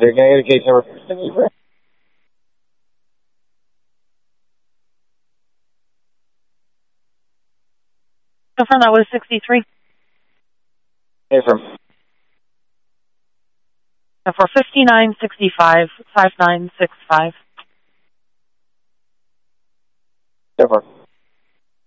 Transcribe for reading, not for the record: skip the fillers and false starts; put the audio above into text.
Can I get a case number? Confirm that was 63. Affirm. For 5965, 5965. Affirm.